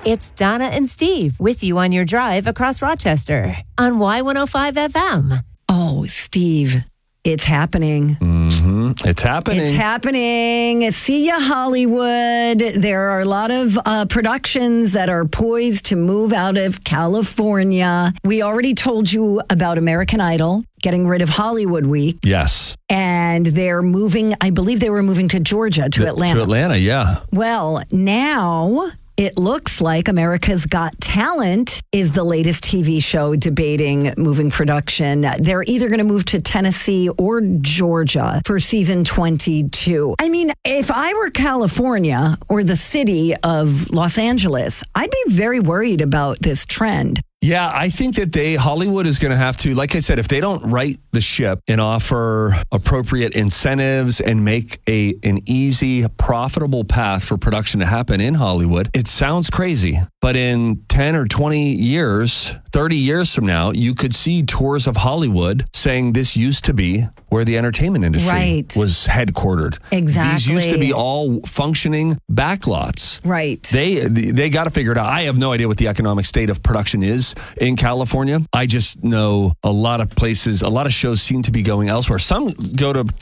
It's Donna and Steve with you on your drive across Rochester on Y105 FM. Oh, Steve, it's happening. It's happening. It's happening. See ya, Hollywood. There are a lot of productions that are poised to move out of California. We already told you about American Idol getting rid of Hollywood Week. Yes. And they're moving, I believe they were moving to Georgia, to Atlanta. To Atlanta, yeah. Well, now it looks like America's Got Talent is the latest TV show debating moving production. They're either going to move to Tennessee or Georgia for season 22. I mean, if I were California or the city of Los Angeles, I'd be very worried about this trend. Yeah, I think that Hollywood is going to have to, like I said, if they don't right the ship and offer appropriate incentives and make an easy, profitable path for production to happen in Hollywood, it sounds crazy. But in 10 or 20 years, 30 years from now, you could see tours of Hollywood saying this used to be where the entertainment industry was headquartered. Exactly. These used to be all functioning backlots. Right. They got to figure it out. I have no idea what the economic state of production is in California. I just know a lot of places, a lot of shows seem to be going elsewhere. Some go to